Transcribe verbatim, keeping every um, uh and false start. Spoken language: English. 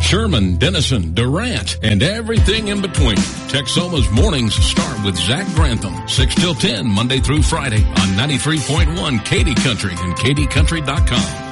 Sherman, Denison, Durant, and everything in between. Texoma's mornings start with Zach Grantham, six till ten, Monday through Friday on ninety-three point one Katy Country and Katy Country dot com.